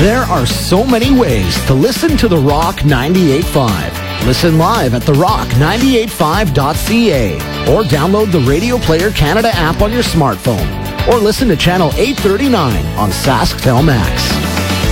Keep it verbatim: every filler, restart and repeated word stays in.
There are so many ways to listen to The Rock ninety-eight point five. Listen live at the rock ninety-eight point five dot c a or download the Radio Player Canada app on your smartphone or listen to Channel eight thirty-nine on SaskTel Max.